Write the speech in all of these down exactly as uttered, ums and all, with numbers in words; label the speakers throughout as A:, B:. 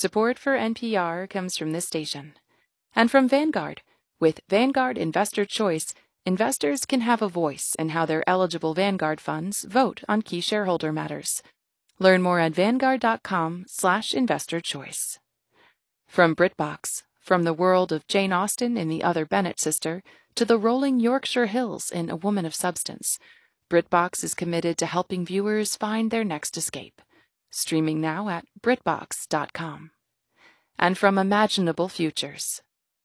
A: Support for N P R comes from this station. And from Vanguard. With Vanguard Investor Choice, investors can have a voice in how their eligible Vanguard funds vote on key shareholder matters. Learn more at vanguard.com slash investor choice. From BritBox, from the world of Jane Austen in The Other Bennet Sister to the rolling Yorkshire Hills in A Woman of Substance, BritBox is committed to helping viewers find their next escape. Streaming now at britbox dot com. And from Imaginable Futures.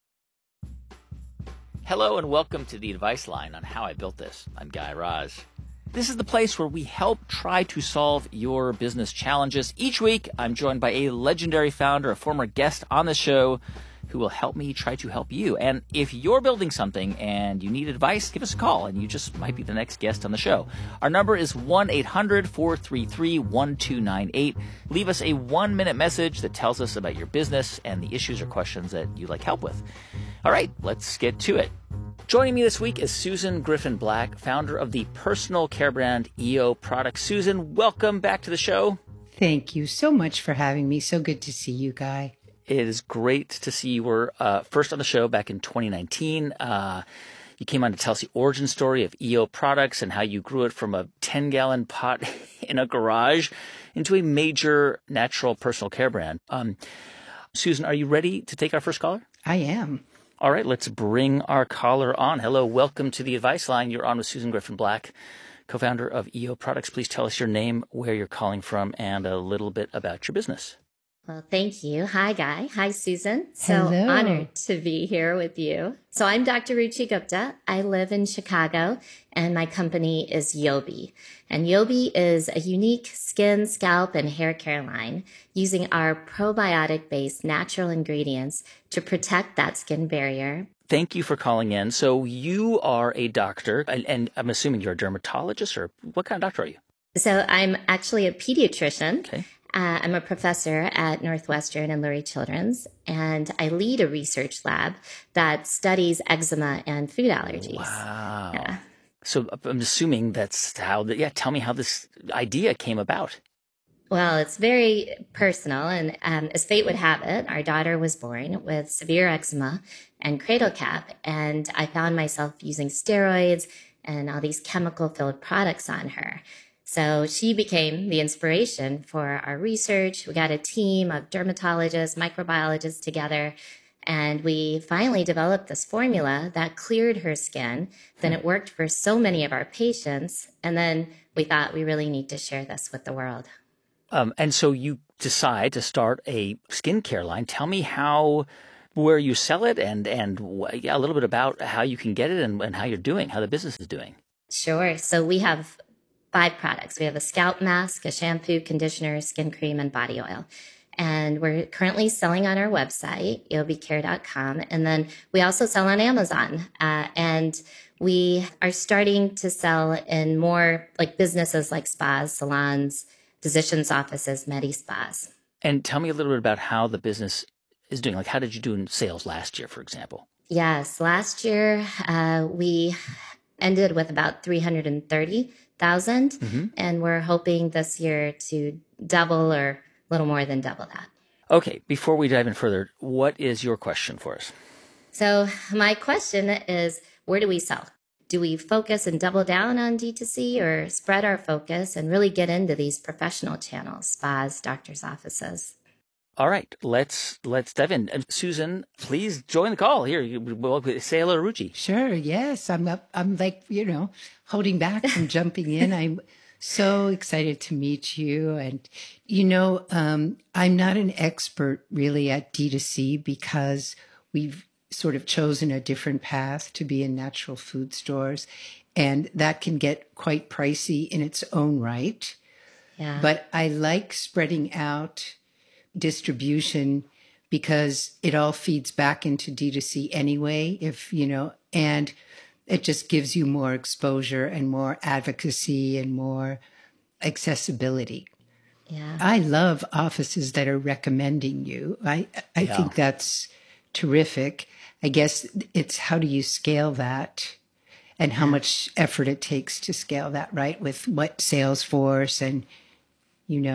B: Hello and welcome to the Advice Line on How I Built This. I'm Guy Raz. This is the place where we help try to solve your business challenges. Each week, I'm joined by a legendary founder, a former guest on the show, who will help me try to help you. And if you're building something and you need advice, give us a call and you just might be the next guest on the show. Our number is one eight hundred four three three one two nine eight. Leave us a one-minute message that tells us about your business and the issues or questions that you'd like help with. All right, let's get to it. Joining me this week is Susan Griffin Black, founder of the personal care brand E O Products. Susan, welcome back to the show.
C: Thank you so much for having me. So good to see you, Guy.
B: It is great to see you were uh, first on the show back in twenty nineteen. Uh, you came on to tell us the origin story of E O Products and how you grew it from a ten-gallon pot in a garage into a major natural personal care brand. Um, Susan, are you ready to take our first caller?
C: I am.
B: All right, let's bring our caller on. Hello, welcome to the Advice Line. You're on with Susan Griffin Black, co-founder of E O Products. Please tell us your name, where you're calling from, and a little bit about your business.
D: Well, thank you. Hi, Guy. Hi, Susan. So
C: Hello.
D: Honored to be here with you. So I'm Doctor Ruchi Gupta. I live in Chicago, and my company is Yobi. And Yobi is a unique skin, scalp, and hair care line using our probiotic-based natural ingredients to protect that skin barrier.
B: Thank you for calling in. So you are a doctor, and, and I'm assuming you're a dermatologist, or what kind of doctor are you?
D: So I'm actually a pediatrician.
B: Okay.
D: Uh, I'm a professor at Northwestern and Lurie Children's, and I lead a research lab that studies eczema and food allergies.
B: Wow.
D: Yeah.
B: So I'm assuming that's how, the, yeah, tell me how this idea came about.
D: Well, it's very personal, and um, as fate would have it, our daughter was born with severe eczema and cradle cap, and I found myself using steroids and all these chemical-filled products on her. So she became the inspiration for our research. We got a team of dermatologists, microbiologists together, and we finally developed this formula that cleared her skin. Then it worked for so many of our patients, and then we thought we really need to share this with the world.
B: Um, and so you decide to start a skincare line. Tell me how, where you sell it, and and yeah, a little bit about how you can get it and, and how you're doing, how the business is doing.
D: Sure. So we have five products. We have a scalp mask, a shampoo, conditioner, skin cream, and body oil. And we're currently selling on our website, yobi care dot com. And then we also sell on Amazon. Uh, and we are starting to sell in more like businesses like spas, salons, physicians' offices, medi spas.
B: And tell me a little bit about how the business is doing. Like, how did you do in sales last year, for example?
D: Yes. Last year, uh, we ended with about three hundred thirty thousand, mm-hmm. and we're hoping this year to double or a little more than double that.
B: Okay, before we dive in further, what is your question for us?
D: So my question is, where do we sell? Do we focus and double down on D two C, or spread our focus and really get into these professional channels, spas, doctors' offices?
B: All right, let's let's dive in. And Susan, please join the call. Here, you, well, say hello to Ruchi.
C: Sure, yes. I'm up, I'm like, you know, holding back from jumping in. I'm so excited to meet you. And, you know, um, I'm not an expert really at D two C because we've sort of chosen a different path to be in natural food stores. And that can get quite pricey in its own right.
D: Yeah.
C: But I like spreading out distribution because it all feeds back into D two C anyway, if, you know, and it just gives you more exposure and more advocacy and more accessibility.
D: Yeah.
C: I love offices that are recommending you. I, I
B: Yeah.
C: think that's terrific. I guess it's how do you scale that and how much effort it takes to scale that, right? With what sales force and, you know.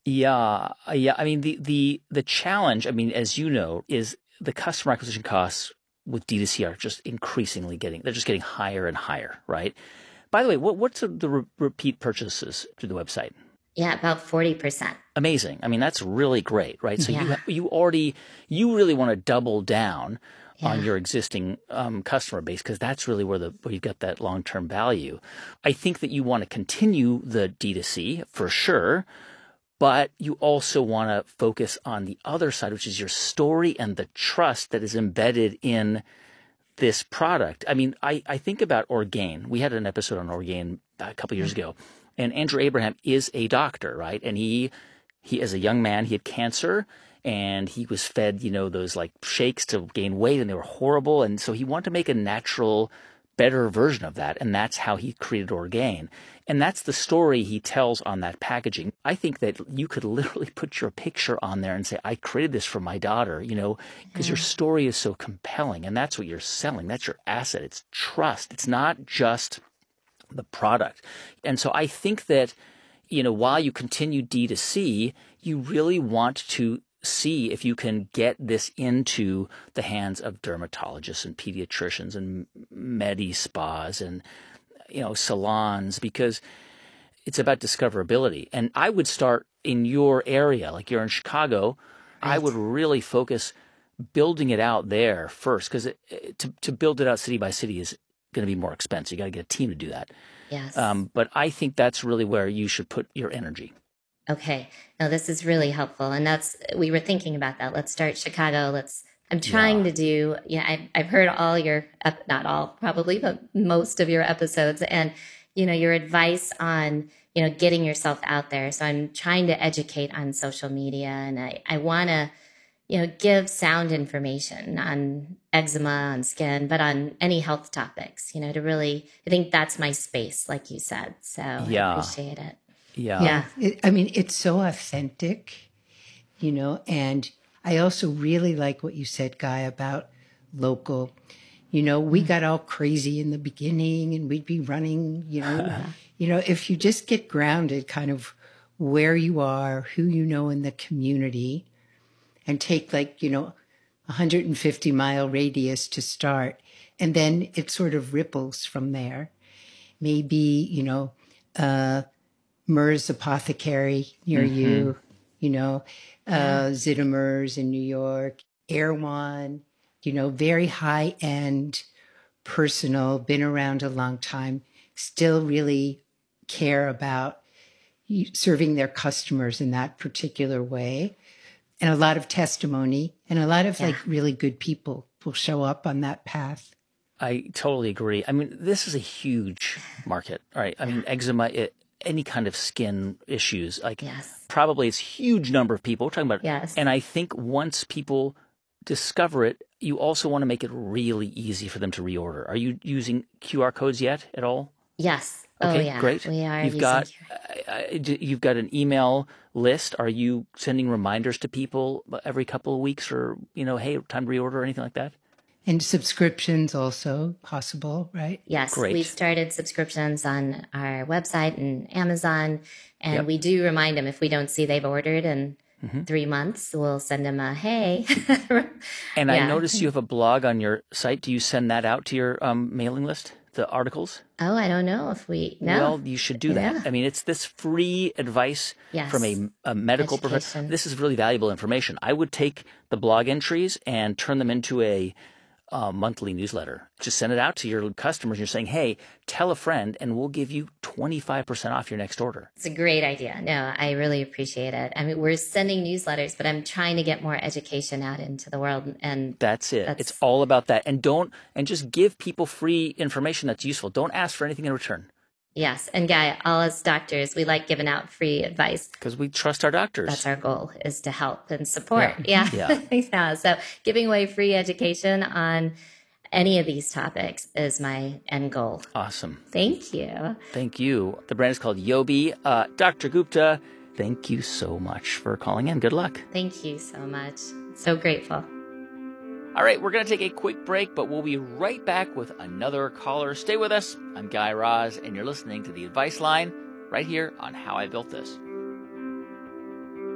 B: Yeah, yeah. I mean, the the the challenge, I mean, as you know, is the customer acquisition costs with D two C are just increasingly getting, they're just getting higher and higher, right? By the way, what what's the, the re- repeat purchases through the website?
D: Yeah, about forty percent.
B: Amazing. I mean, that's really great, right? So
D: Yeah.
B: you you already, you really want to double down on
D: Yeah.
B: your existing um, customer base, because that's really where the where you've got that long-term value. I think that you want to continue the D two C for sure, but you also want to focus on the other side, which is your story and the trust that is embedded in this product. I mean, I, I think about Orgain. We had an episode on Orgain a couple years ago, and Andrew Abraham is a doctor, right? And he, he as a young man, he had cancer, and he was fed, you know, those like shakes to gain weight, and they were horrible. And so he wanted to make a natural, better version of that, and that's how he created Orgain. And that's the story he tells on that packaging. I think that you could literally put your picture on there and say, I created this for my daughter, you know, because your story is so compelling, and that's what you're selling. That's your asset. It's trust. It's not just the product. And so I think that, you know, while you continue D two C, you really want to see if you can get this into the hands of dermatologists and pediatricians and med spas and, you know, salons, because it's about discoverability. And I would start in your area, like you're in Chicago. Right. I would really focus building it out there first, because to, to build it out city by city is going to be more expensive. You got to get a team to do that.
D: Yes.
B: Um, but I think that's really where you should put your energy.
D: Okay. No, this is really helpful. And that's, we were thinking about that. Let's start Chicago. Let's, I'm trying
B: Yeah.
D: to do, yeah, I, I've heard all your, ep- not all probably, but most of your episodes, and, you know, your advice on, you know, getting yourself out there. So I'm trying to educate on social media, and I, I want to, you know, give sound information on eczema, on skin, but on any health topics, you know, to really, I think that's my space, like you said. So
B: Yeah.
D: I appreciate it.
B: Yeah.
D: Yeah.
C: It, I mean, it's so authentic, you know, and I also really like what you said, Guy, about local. You know, we got all crazy in the beginning, and we'd be running, you know, you know, if you just get grounded kind of where you are, who you know in the community, and take like, you know, one hundred fifty mile radius to start, and then it sort of ripples from there. Maybe, you know, uh, Mer's Apothecary near
B: Mm-hmm.
C: you, you know, uh, Zittimer's in New York, Erewhon, you know, very high end, personal, been around a long time, still really care about serving their customers in that particular way. And a lot of testimony, and a lot of
D: Yeah.
C: like really good people will show up on that path.
B: I totally agree. I mean, this is a huge market, right? I mean, eczema, it, any kind of skin issues, like
D: Yes.
B: probably it's a huge number of people we're talking about.
D: Yes.
B: And I think once people discover it, you also want to make it really easy for them to reorder. Are you using Q R codes yet at all?
D: Yes.
B: Okay,
D: oh yeah.
B: great.
D: We are
B: You've
D: using
B: got
D: Q R.
B: uh, uh, d- you've got an email list. Are you sending reminders to people every couple of weeks, or you know, hey, time to reorder, or anything like that?
C: And subscriptions also possible, right?
D: Yes,
B: Great.
D: we've started subscriptions on our website and Amazon, and
B: Yep.
D: we do remind them if we don't see they've ordered in
B: Mm-hmm.
D: three months, we'll send them a hey.
B: And I
D: Yeah.
B: noticed you have a blog on your site. Do you send that out to your um, mailing list, the articles?
D: Oh, I don't know if we no.
B: Well, you should do that.
D: Yeah.
B: I mean, it's this free advice
D: Yes.
B: from a, a medical professional.
D: Education.
B: This is really valuable information. I would take the blog entries and turn them into a uh, monthly newsletter. Just send it out to your customers. You're saying, hey, tell a friend, and we'll give you twenty-five percent off your next order.
D: It's a great idea. No, I really appreciate it. I mean, we're sending newsletters, but I'm trying to get more education out into the world, and
B: That's it.
D: That's-
B: It's all about that. And don't, and just give people free information that's useful. Don't ask for anything in return,
D: yes. And Guy, all us doctors, we like giving out free advice.
B: because we trust our doctors.
D: That's our goal, is to help and support. Yeah.
B: Yeah.
D: Yeah. So giving away free education on any of these topics is my end goal.
B: Awesome.
D: Thank you.
B: Thank you. The brand is called Yobi. Uh, Doctor Gupta, thank you so much for calling in. Good luck.
D: Thank you so much. So grateful.
B: All right, we're going to take a quick break, but we'll be right back with another caller. Stay with us. I'm Guy Raz, and you're listening to The Advice Line right here on How I Built This.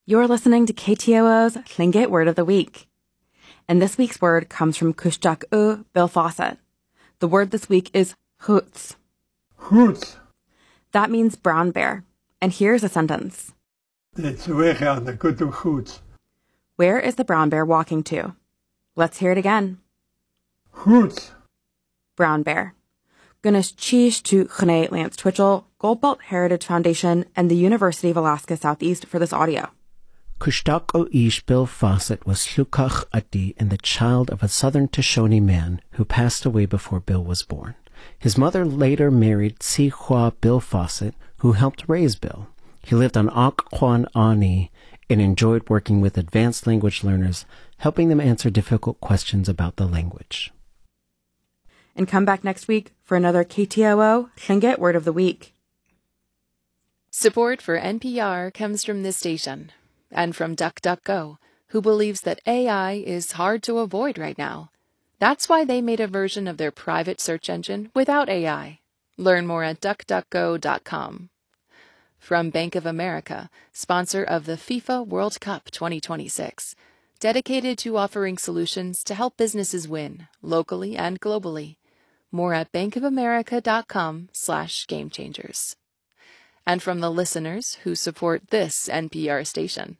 E: You're listening to K T O O's Tlingit Word of the Week. And this week's word comes from Kushtaq U, Bill Fawcett. The word this week is hoots.
F: Hoots.
E: That means brown bear. And here's a sentence.
F: It's weggaan, dat komt ook goed.
E: Where is the brown bear walking to? Let's hear it again.
F: Hoots.
E: Brown bear. Gunas Chish to Chene Lance Twitchell, Goldbelt Heritage Foundation, and the University of Alaska Southeast for this audio.
G: Kushtaq Oish Bill Fawcett was Slukach Ati and the child of a southern Shoshone man who passed away before Bill was born. His mother later married Sihua Bill Fawcett, who helped raise Bill. He lived on Occoquan Ani and enjoyed working with advanced language learners, helping them answer difficult questions about the language.
E: And come back next week for another K T O O Tlingit Word of the Week.
A: Support for N P R comes from this station and from DuckDuckGo, who believes that A I is hard to avoid right now. That's why they made a version of their private search engine without A I. Learn more at duck duck go dot com. From Bank of America, sponsor of the FIFA World Cup twenty twenty-six, dedicated to offering solutions to help businesses win, locally and globally. More at bankofamerica.com slash game changers. And from the listeners who support this N P R station.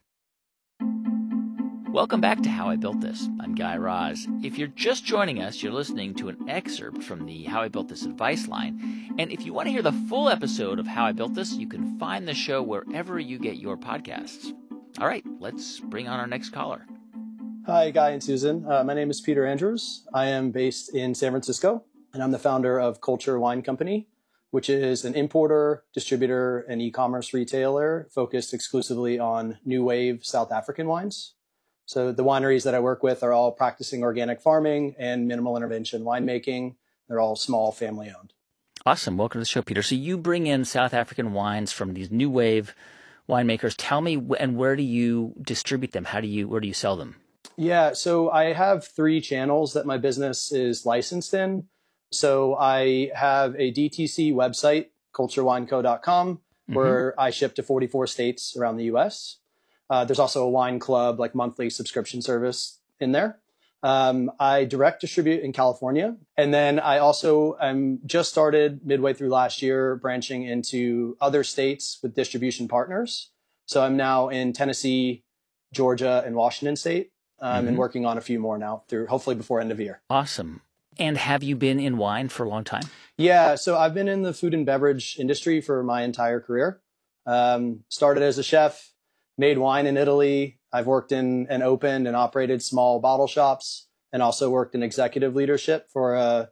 B: Welcome back to How I Built This. I'm Guy Raz. If you're just joining us, you're listening to an excerpt from the How I Built This advice line. And if you want to hear the full episode of How I Built This, you can find the show wherever you get your podcasts. All right, let's bring on our next caller.
H: Hi, Guy and Susan. Uh, my name is Peter Andrews. I am based in San Francisco, and I'm the founder of Culture Wine Company, which is an importer, distributor, and e-commerce retailer focused exclusively on new wave South African wines. So the wineries that I work with are all practicing organic farming and minimal intervention winemaking. They're all small, family-owned.
B: Awesome. Welcome to the show, Peter. So you bring in South African wines from these new wave winemakers. Tell me, and where do you distribute them? How do you, where do you sell them?
H: Yeah, so I have three channels that my business is licensed in. So I have a D T C website, culture wine co dot com, mm-hmm. where I ship to forty-four states around the U S. Uh, there's also a wine club, like monthly subscription service in there. Um, I direct distribute in California. And then I also am just started midway through last year branching into other states with distribution partners. So I'm now in Tennessee, Georgia, and Washington State, um, mm-hmm. and working on a few more now through hopefully before end of year.
B: Awesome. And have you been in wine for a long time?
H: Yeah, so I've been in the food and beverage industry for my entire career. Um, started as a chef. Made wine in Italy. I've worked in and opened and operated small bottle shops, and also worked in executive leadership for a